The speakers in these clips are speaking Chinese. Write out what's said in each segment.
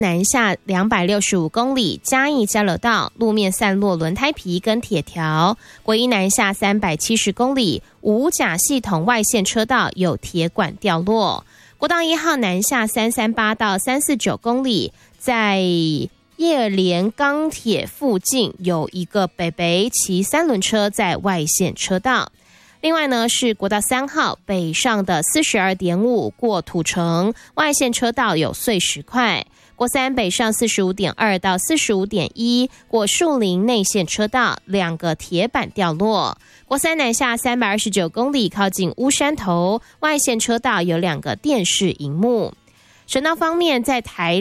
南下265公里，嘉义交流道路面散落轮胎皮跟铁条；国一南下370公里，五甲系统外线车道有铁管掉落。国道1号南下338到349公里，在叶连钢铁附近有一个北北骑三轮车在外线车道。另外呢，是国道3号北上的42.5过土城，外线车道有碎石块。国3北上45.2到45.1过树林内线车道，两个铁板掉落。国3南下329公里，靠近乌山头，外线车道有两个电视萤幕。省道方面，在台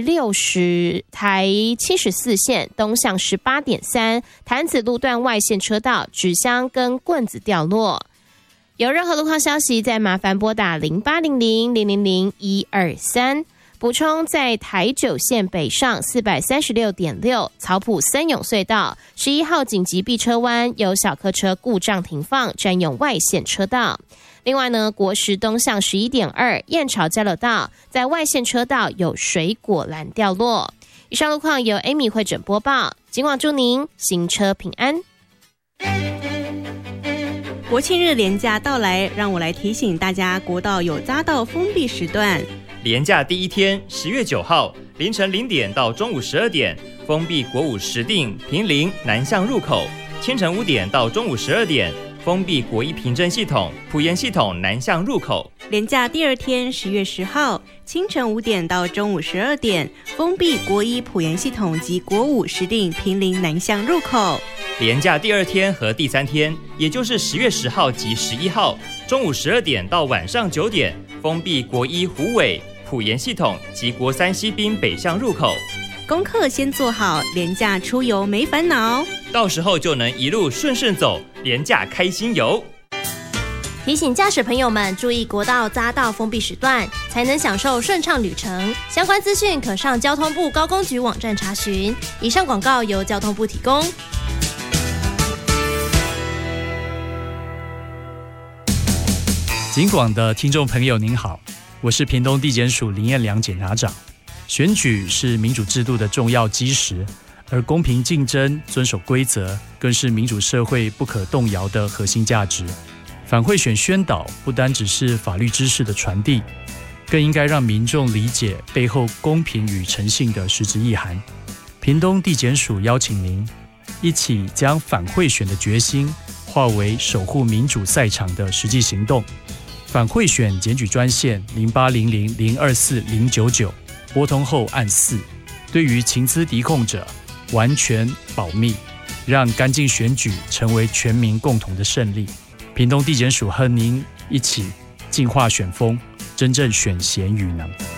74线东向18.3潭子路段外线车道纸箱跟棍子掉落。有任何路况消息，再麻烦拨打0800-000-123。补充，在台9线北上436.6草埔森永隧道11号紧急避车弯，有小客车故障停放，占用外线车道。另外呢，国10东向11.2燕巢交流道在外线车道有水果篮掉落。以上路况由 Amy 会诊播报，今晚祝您行车平安。 国庆日连假到来，让我来提醒大家，国道有匝道封闭时段。 连假第一天10月9号凌晨0点到中午12点封闭国5石碇、坪林南向入口，清晨5点到中午12点封闭国1平镇系统、埔盐系统南向入口。 连假第二天10月10号清晨5点到中午12点封闭国1埔盐系统及国5石碇、坪林南向入口。 连假第二天和第三天，也就是10月10号及11号中午12点到晚上9点封闭国1虎尾、埔盐系统及国3西滨北向入口。 功课先做好，连假出游没烦恼， 到时候就能一路顺顺走，连假开心游。 提醒驾驶朋友们注意国道匝道封闭时段，才能享受顺畅旅程。相关资讯可上交通部高工局网站查询。以上广告由交通部提供。 警广的听众朋友您好，我是屏东地检署林彦良检察长。选举是民主制度的重要基石，而公平竞争、遵守规则更是民主社会不可动摇的核心价值。反贿选宣导不单只是法律知识的传递，更应该让民众理解背后公平与诚信的实质意涵。屏东地检署邀请您一起将反贿选的决心化为守护民主赛场的实际行动。反贿选检举专线0800024099，拨通后按4。对于情资敌控者，完全保密，让干净选举成为全民共同的胜利。屏东地检署和您一起净化选风，真正选贤与能。